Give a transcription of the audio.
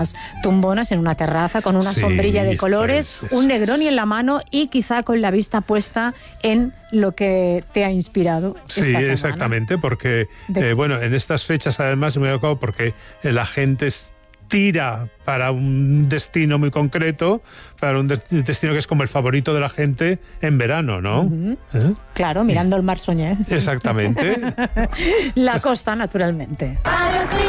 tumbonas en una terraza con una sombrilla de colores, un Negroni en la mano y quizá con la vista puesta en lo que te ha inspirado esta semana. Sí, exactamente, porque en estas fechas además me he dado porque la gente tira para un destino muy concreto, para un destino que es como el favorito de la gente en verano, ¿no? Uh-huh. Claro, mirando el mar Soñé. Exactamente. La costa, naturalmente.